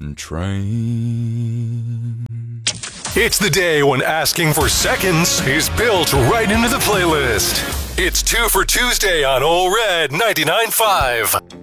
train. It's the day when asking for seconds is built right into the playlist. It's 2 for Tuesday on Ole Red 99.5.